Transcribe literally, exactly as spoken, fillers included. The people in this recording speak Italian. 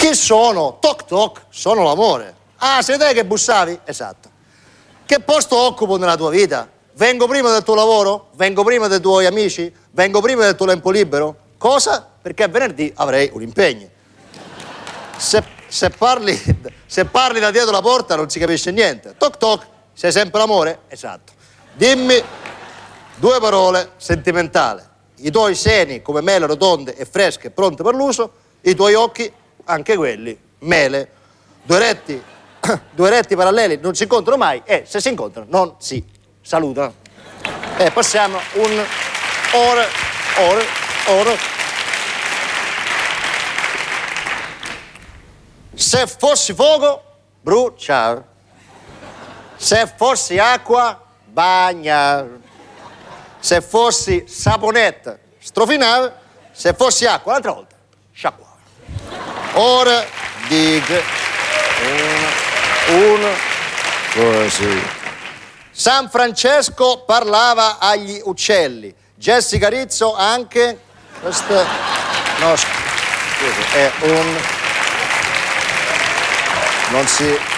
Chi sono? Toc toc, sono l'amore. Ah, sei te che bussavi? Esatto. Che posto occupo nella tua vita? Vengo prima del tuo lavoro? Vengo prima dei tuoi amici? Vengo prima del tuo tempo libero? Cosa? Perché venerdì avrei un impegno. Se, se, parli, se parli da dietro la porta non si capisce niente. Toc toc, sei sempre l'amore? Esatto. Dimmi due parole sentimentali. I tuoi seni come mele rotonde e fresche pronte per l'uso, i tuoi occhi, anche quelli, mele. Due retti, due retti paralleli non si incontrano mai e se si incontrano non si salutano. E passiamo un ore, ore, ore. Se fossi fuoco, bruciare. Se fossi acqua, bagnare. Se fossi saponetta, strofinare. Se fossi acqua, l'altra volta, sciacquare. Ora dico uno, uno, così. San Francesco parlava agli uccelli. Jessica Rizzo anche. Questo no, scusa, è un. Non si.